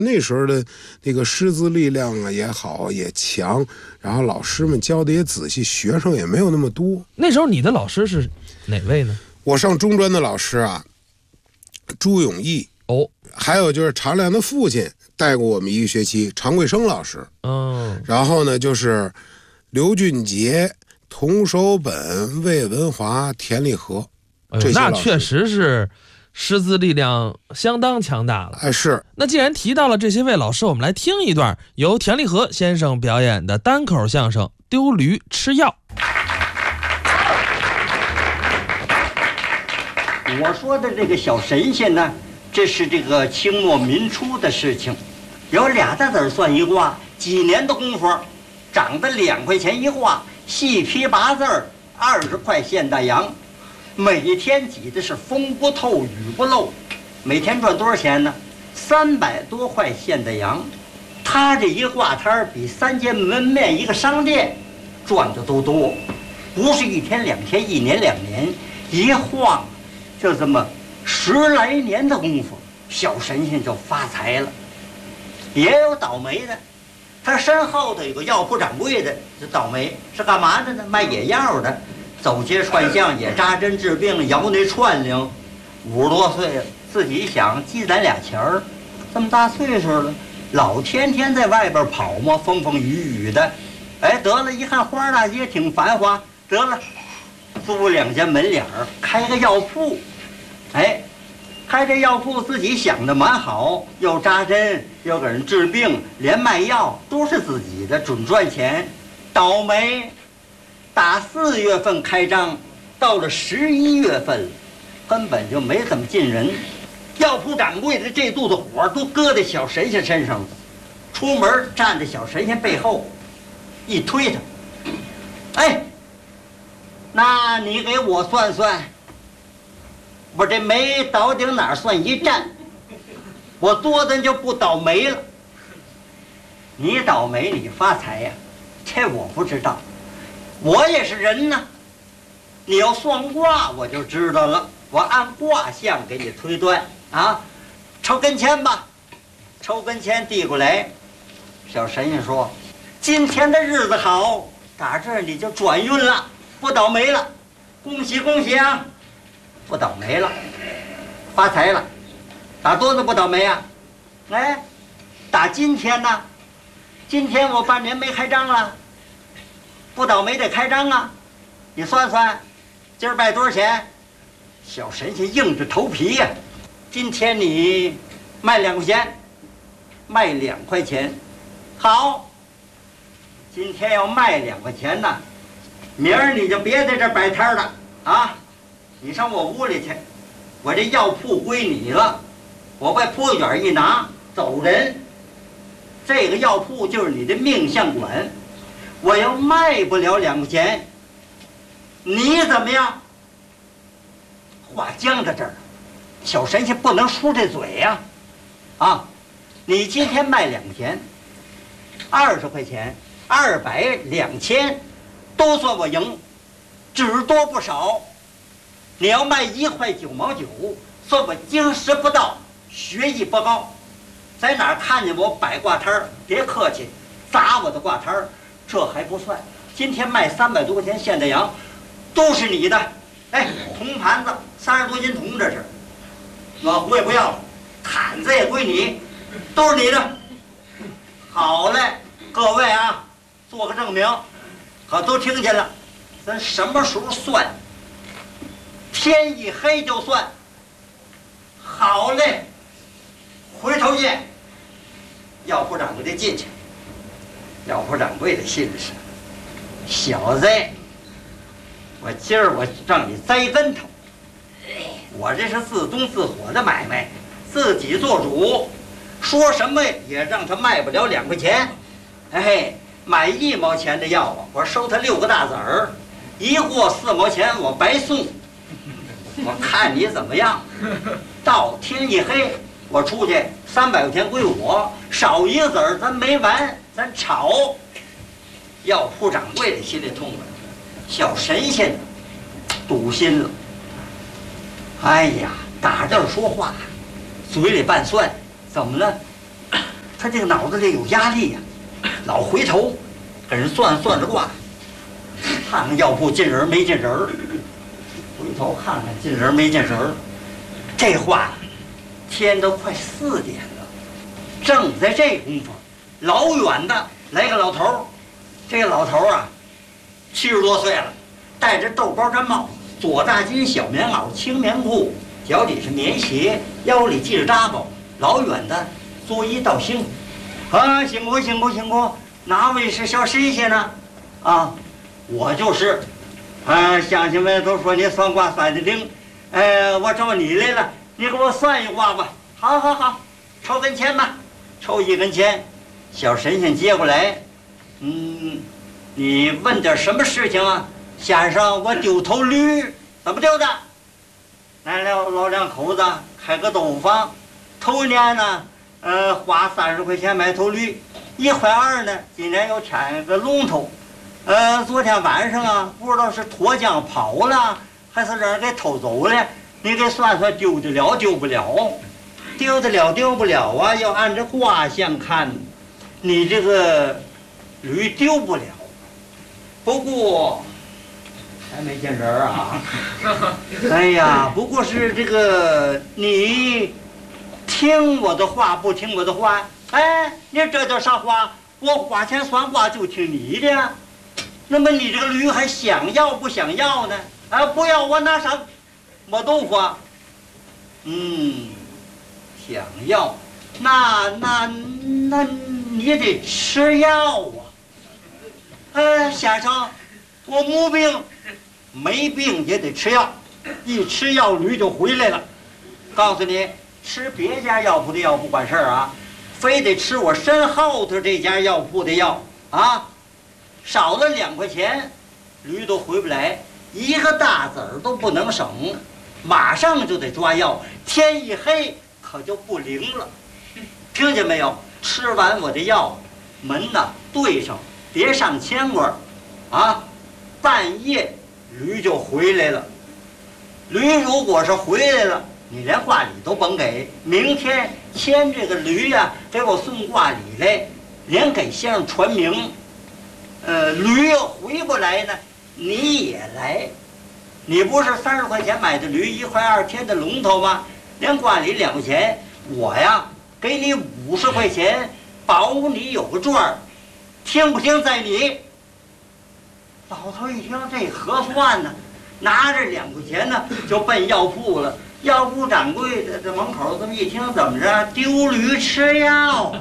那时候的那个师资力量啊也好也强，然后老师们教的也仔细，学生也没有那么多。 那时候你的老师是哪位呢？ 我上中专的老师啊，朱永义哦， 还有就是常良的父亲带过我们一个学期，常贵生老师。然后呢就是刘俊杰、童守本、魏文华、田立和，这些老师那确实是师资力量相当强大了。 哎，是。 那既然提到了这些位老师，我们来听一段由田立和先生表演的单口相声《丢驴吃药》。 我说的这个小神仙呢，这是这个清末民初的事情，有俩大子算一卦，几年的功夫，长得2块钱一卦，细批8字，20块现大洋，每天挤的是风不透雨不漏，每天赚多少钱呢？300多块现大洋。他这一挂摊比3间门面一个商店赚的都多，不是1天2天，1年2年，一晃就这么10来年的功夫，小神仙就发财了。也有倒霉的，他身后头有个药铺掌柜的，这倒霉是干嘛的呢？卖野药的，走街串巷也扎针治病，摇那串铃。50多岁了，自己想积攒俩钱儿，这么大岁数了，老天天在外边跑嘛，风风雨雨的。哎，得了，一看花大街挺繁华，得了，租2间门脸儿，开个药铺。哎，开这药铺自己想的蛮好，又扎针又给人治病，连卖药都是自己的，准赚钱。倒霉，打4月份开张，到了11月份了，根本就没怎么进人。药铺掌柜的这肚子火都搁在小神仙身上了，出门站在小神仙背后，一推他，哎，那你给我算算，我这煤到底哪儿算一站？我多的就不倒霉了。你倒霉你发财呀，这我不知道，我也是人呢。你要算卦我就知道了，我按卦象给你推断啊。抽根签吧，抽根签递过来。小神仙说：“今天的日子好，打这儿你就转运了，不倒霉了，恭喜恭喜啊！不倒霉了，发财了，打多少不倒霉啊？哎，打今天呢？今天我半年没开张了，不倒霉得开张啊！你算算，今儿卖多少钱？”小神仙硬着头皮呀，今天你卖2块钱，卖2块钱，好。今天要卖2块钱呢，明儿你就别在这摆摊了啊！你上我屋里去，我这药铺归你了，我把铺卷一拿走人。这个药铺就是你的命相馆，我要卖不了2块钱，你怎么样？话僵在这儿，小神仙不能输这嘴呀！啊，你今天卖2块钱，20块钱，200、2000，都算我赢，只多不少。你要卖1块9毛9，算我经识不到，学艺不高。在哪儿看见我摆挂摊儿，别客气，砸我的挂摊儿，这还不算。今天卖300多块钱现代洋，都是你的。哎，铜盘子30多斤铜，这是。老胡也不要了，毯子也归你，都是你的。好嘞，各位啊，做个证明，可都听见了。咱什么时候算？天一黑就算。好嘞，回头见。药铺掌柜的进去，药铺掌柜的心里是：小子，我今儿我让你栽跟头。我这是自宗自火的买卖，自己做主，说什么也让他卖不了2块钱。哎，买1毛钱的药啊，我收他6个大子儿，一货4毛钱我白送。我看你怎么样。到天一黑，我出去300块钱归我，少一个子儿咱没完，咱吵。药铺掌柜的心里痛快，小神仙堵心了。哎呀，打这儿说话，嘴里拌蒜，怎么了？ 他这个脑子里有压力呀，老回头跟人算着卦，看看药铺进人没进人，回头看看进人没进人。这话，天都快4点了，正在这功夫，老远的来个老头儿，这个老头儿啊，70多岁了，戴着豆包毡帽，左大襟小棉袄青棉裤，脚底是棉鞋，腰里系着扎包，老远的作揖道辛苦。啊，辛苦辛苦辛苦！哪位是小神仙呢？啊，我就是。乡亲们都说你算卦算得灵，我找你来了，你给我算一卦吧。好好好，抽根签吧，抽1根签。小神仙接过来，你问点什么事情啊？先生，我丢头驴，怎么丢的？来了老两口子开个豆腐坊，头年呢。花30块钱买头驴，1块2呢。今年又添个龙头，昨天晚上啊，不知道是脱缰跑了，还是让人给偷走了。你给算算，丢得了丢不了？丢得了丢不了啊？要按照卦象看，你这个驴丢不了。不过还没见人啊。哎呀，不过是这个你。听我的话不听我的话，你这叫啥话？我花钱算卦就听你的，那么你这个驴还想要不想要呢？不要我拿啥磨豆腐啊？想要，那你得吃药啊。先生，我没病，没病也得吃药，一吃药驴就回来了。告诉你。吃别家药铺的药不管事儿啊，非得吃我身后头这家药铺的药啊，少了2块钱，驴都回不来，1个大子儿都不能省，马上就得抓药，天一黑可就不灵了，听见没有？吃完我的药，门呐对上，别上牵挂，啊，半夜驴就回来了，驴如果是回来了。你连卦礼都甭给，明天牵这个驴呀，给我送卦礼来，连给先生传名。驴要回不来呢，你也来。你不是30块钱买的驴，1块2添的龙头吗？连卦礼2块钱，我呀给你50块钱，保你有个赚儿，听不听在你。老头一听这合算呢，拿着2块钱呢就奔药铺了。药铺掌柜的这门口这么一听，怎么着？丢驴吃药？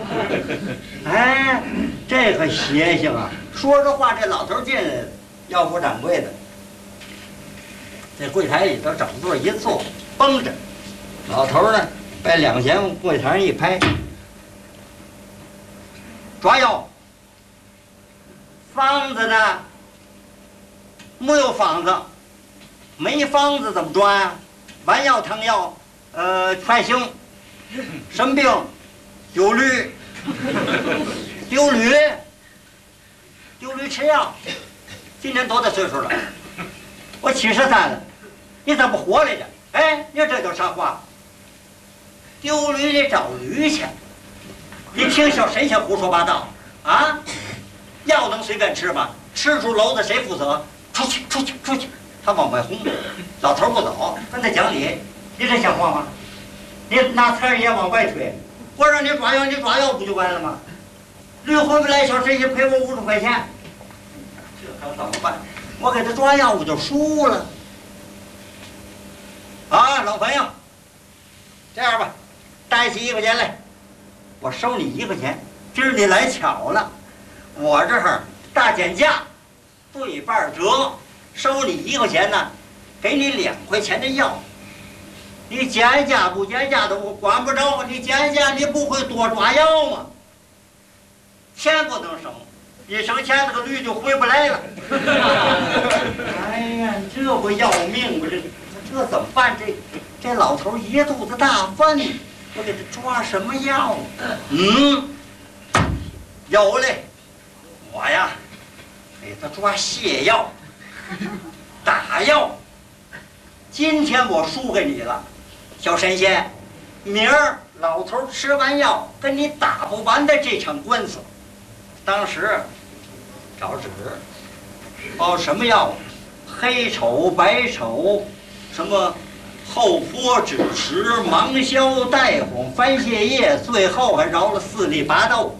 这可邪性啊！说着话，这老头进来了，药铺掌柜的在柜台里头整座一坐，绷着。老头呢，把2块钱往柜台上一拍，抓药。方子呢？没有方子，没方子怎么抓呀？丸药、汤药，全行。什么病？丢驴。丢驴？丢驴吃药。今年多大岁数了？我73了。你怎么活来着？你这叫啥话？丢驴得找驴去。你听小神仙胡说八道啊！药能随便吃吗？吃出篓子谁负责？出去，出去，出去！他往外轰，老头不走，跟他讲理，你这像话吗？你拿菜也往外推，我让你抓药，你抓药不就完了吗？驴回不来，小神仙赔我50块钱，这可怎么办？我给他抓药，我就输了。啊，老朋友，这样吧，带起1块钱来，我收你1块钱。今儿你来巧了，我这儿大减价，对半折。收你1块钱呢，给你2块钱的药。你减价不减价的我管不着，你减价你不会多抓药吗？钱不能省，一省钱这个驴就回不来了。哎呀，这不要命吧？这怎么办？这老头一肚子大粪，我给他抓什么药？有嘞，我呀给他抓泻药。打药，今天我输给你了，小神仙，明儿老头吃完药跟你打不完的这场官司。当时找纸，什么药？黑丑、白丑，什么后坡、枳实、芒硝、带红、番泻叶，最后还饶了4粒拔豆。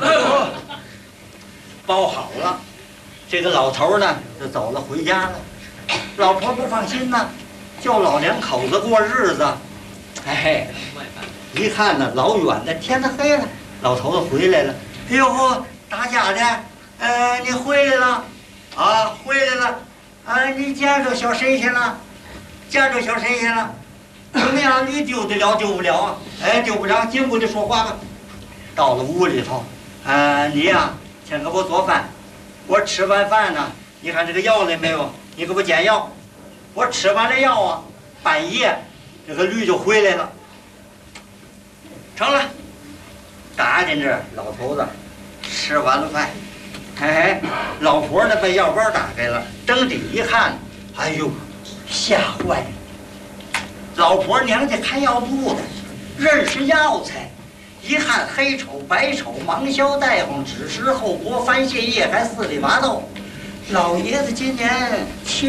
包好了，这个老头呢就走了，回家了。老婆不放心呢，就老两口子过日子。哎，一看呢，老远的天都黑了，老头子回来了。哎呦呵，大家的，你回来了，啊，回来了，啊，你见着小谁去了？见着小谁去了？怎么样？你丢得了丢不了啊？哎，丢不了，进屋里说话吧。到了屋里头，你呀，先给我做饭。我吃完饭呢，你看这个药了没有？你给我煎药。我吃完了药啊，半夜这个驴就回来了。成了，打进这老头子吃完了饭，老婆呢把药包打开了，睁底一看，哎呦，吓坏了。老婆娘家开药铺的，认识药材，一看黑丑、白丑、芒硝、带红、枳实、后柏、番泻叶，还4粒麻豆。老爷子今年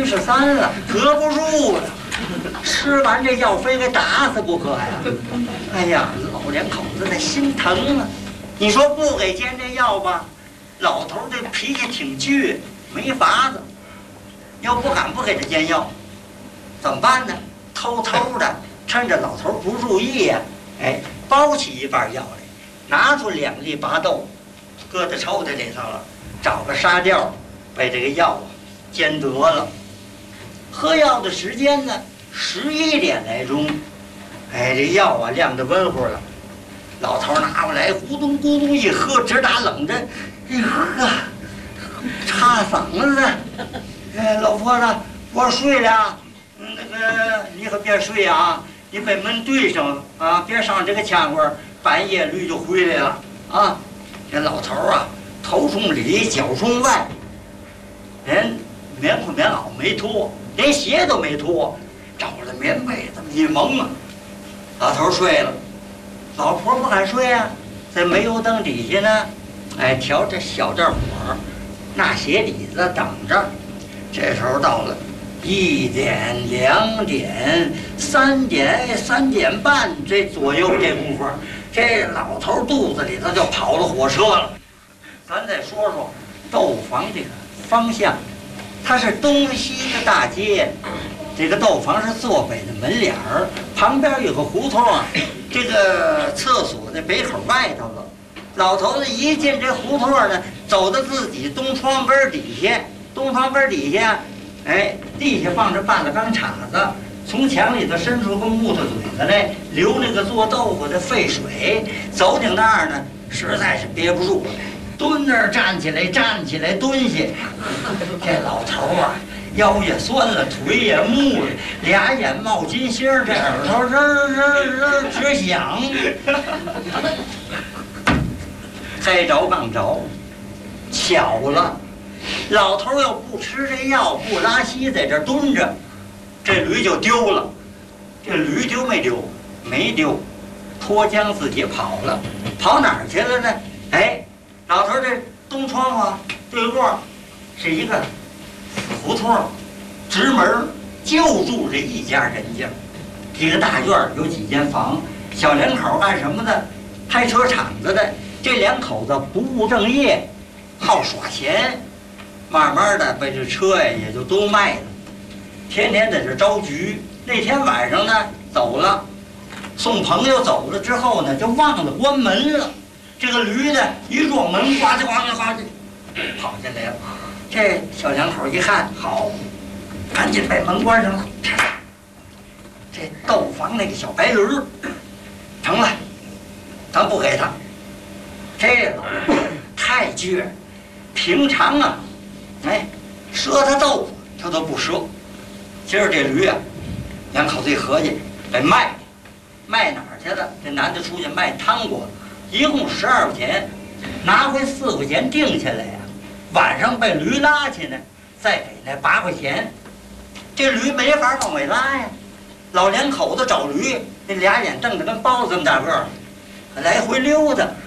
73了，隔不住了，吃完这药非给打死不可呀！哎呀，老两口子的心疼啊！你说不给煎这药吧，老头这脾气挺倔，没法子。要不敢不给他煎药，怎么办呢？偷偷的趁着老头不注意呀，包起一半药来，拿出2粒拔豆，搁在抽屉里头了，找个沙吊把这个药煎得了。喝药的时间呢，11点来钟，这药啊晾得温乎了。老头拿过来，咕咚咕咚一喝，直打冷震，哎呵，插嗓子。老婆子，我睡了。你可别睡啊！你把门对上啊，别上这个腔味儿，半夜驴就回来了啊！这老头啊，头冲里，脚冲外，连棉裤棉袄没脱，连鞋都没脱，找了棉被这么一蒙啊，老头睡了。老婆不敢睡啊，在煤油灯底下呢，调这小灶火，那鞋底子等着。这时候到了1点、2点、3点、3点半这左右这功夫，这老头肚子里头就跑了火车了。咱再说说豆房这个方向，它是东西的大街，这个豆房是坐北的门脸儿，旁边有个胡同啊，这个厕所在北口外头了。老头子一进这胡同呢，走到自己东窗根底下，东窗根底下，地下放着半拉缸叉子，从墙里头伸出个木头嘴子来，流那个做豆腐的沸水。走ถึง那儿呢，实在是憋不住了，蹲那儿站起来，站起来蹲下。这老头啊，腰也酸了，腿也木了，俩眼冒金星，这耳朵直响。该着刚着，巧了，老头要不吃这药，不拉稀，在这蹲着，这驴就丢了。这驴丢没丢？没丢，脱缰自己跑了。跑哪儿去了呢？老头这东窗啊对过是一个胡同，直门就住这一家人家。这个大院有几间房，小两口干什么的？开车厂子的。这两口子不务正业，好耍钱，慢慢的把这车呀也就都卖了，天天在这招局。那天晚上呢走了，送朋友走了之后呢，就忘了关门了。这个驴呢一撞门，呱唧呱唧呱唧跑进来了。这小两口一看，好，赶紧把门关上了。这豆房那个小白驴成了，咱不给他。这老太倔，平常啊，赊他豆腐他都不赊。今儿这驴啊，两口子一合计，给卖哪儿去了？这男的出去卖汤锅，一共12块钱，拿回4块钱定下来呀。晚上被驴拉去呢，再给那8块钱。这驴没法往外拉呀。老两口子找驴，那俩眼瞪得跟包子这么大个儿， 来回溜达。